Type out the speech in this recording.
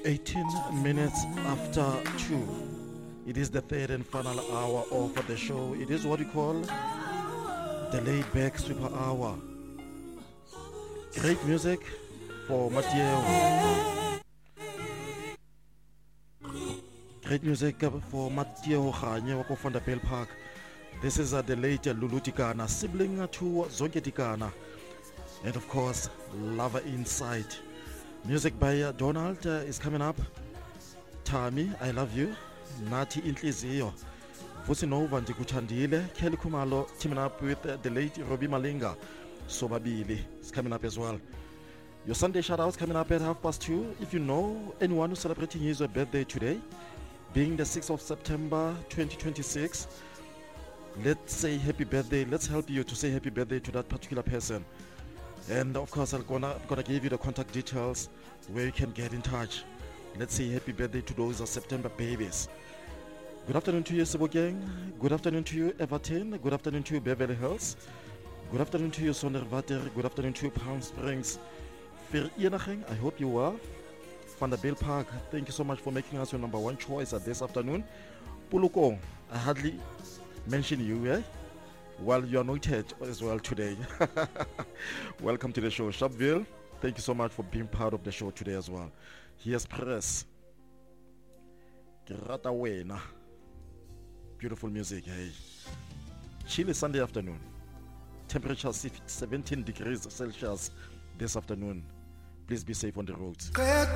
18 minutes after 2. It is the third and final hour of the show. It is what we call the laid back super hour. Great music for Mathieu. Great music for Mathieu Khanye wa Fonda Bell Park. This is the late Lulu Tikana, sibling to Zonke Tikana. And of course, Lover Inside. Music by Donald is coming up. Tami, I Love You. Nati Intlizio. Vusinova Ndikuthandile. Kelly Kumalo teaming up with the late Robbie Malinga. Sobabili is coming up as well. Your Sunday shoutouts coming up at 2:30. If you know anyone who's celebrating his birthday today, being the 6th of September 2026, let's say happy birthday. Let's help you to say happy birthday to that particular person. And of course, I'm gonna give you the contact details where you can get in touch. Let's say happy birthday to those September babies. Good afternoon to you, Sebokeng. Good afternoon to you, Everton. Good afternoon to you, Beverly Hills. Good afternoon to you, Sonderwater. Good afternoon to you, Palm Springs. I hope you are. Vanderbilt Park, thank you so much for making us your number one choice this afternoon. Puluko, I hardly mention you, eh? Well, you are noted as well today. Welcome to the show. Sharpeville, thank you so much for being part of the show today as well. Here's Press. Grata Wena. Beautiful music, hey. Chilly Sunday afternoon. Temperature 17 degrees Celsius this afternoon. Please be safe on the roads.